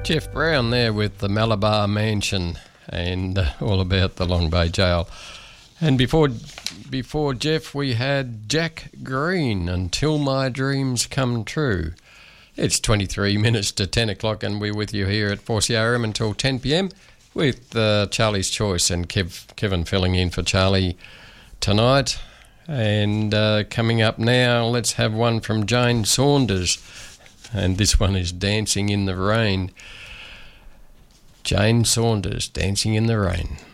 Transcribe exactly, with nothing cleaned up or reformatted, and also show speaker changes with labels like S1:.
S1: Jeff Brown there with the Malabar Mansion and uh, all about the Long Bay Jail. And before before Jeff, we had Jack Green, Until My Dreams Come True. It's twenty-three minutes to ten o'clock and we're with you here at four C R M until ten p.m. with uh, Charlie's Choice and Kev, Kevin filling in for Charlie tonight. And uh, coming up now, let's have one from Jane Saunders. And this one is Dancing in the Rain. Jane Saunders, Dancing in the Rain.